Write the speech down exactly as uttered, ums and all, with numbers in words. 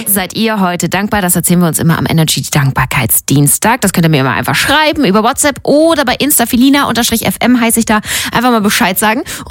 Seid ihr heute dankbar? Das erzählen wir uns immer am Energy Dankbarkeitsdienstag. Das könnt ihr mir immer einfach schreiben über WhatsApp oder bei Insta Felina-F M heiße ich da. Einfach mal Bescheid sagen.